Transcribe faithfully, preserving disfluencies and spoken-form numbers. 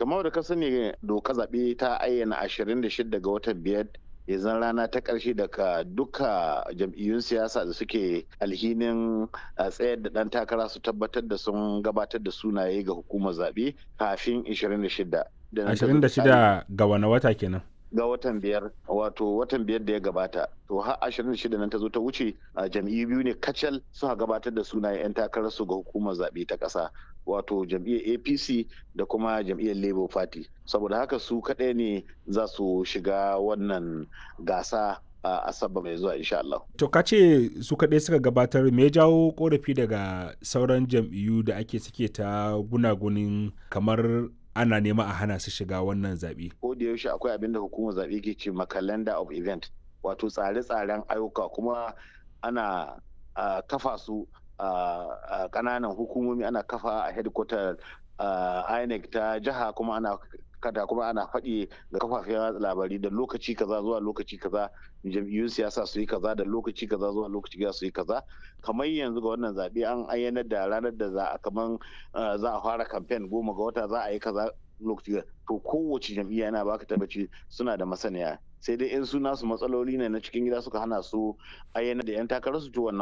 kamar da ka sani doka zaɓe ta ayyana ashirin da shida ga watan biyar ya zan rana ta ƙarshe daga duka jam'iyyun siyasa da suke alhinin tsayar da ɗan takara su tabbatar da sun gabatar da sunaye ga hukumar zaɓe kafin ashirin da shida. ashirin da shida ga wane wata kenan? Ga watan biyar, wato watan biyar da ya gabata. To har ashirin da shida nan ta zo ta wuce, jam'iyyu biyu ne kacal suka gabatar da sunayen 'yan takararsu ga hukumar zaɓe ta ƙasa. Wato jam'iyyar A P C da kuma jam'iyyar Labour Party. Saboda haka su kaɗai ne za su shiga wannan gasa a Asabar mai zuwa insha Allah. To ka ce su kaɗai suka gabatar, me ya jawo korafi daga sauran jam'iyyu da ake suke ta gunagunin kamar ana nema a hana su shiga wannan zaɓe? Ko da yaushe akwai abin da hukumar zaɓe ke ce ma calendar of event, wato tsare-tsaren ayyuka, kuma ana uh, kafa su a uh, ƙananan hukumomi, ana kafa a headquarter uh, I N E C ta jiha, kuma ana kada kuma ana faɗi ga kafafen labarai da lokaci kaza zuwa lokaci kaza jam'iyyun siyasa su yi kaza, da lokaci kaza zuwa lokaci kaza su yi kaza. Kamar yanzu ga wannan zaɓe an ayyana da ranar da za a kaman za a fara kamfen goma ga wata, za a yi kaza lokaci. To kowace jam'iyya yana baka tabbaci suna da masaniya, sai dai in suna su matsaloli ne na cikin gida suka hana su ayyana da 'yan takararsu, to wannan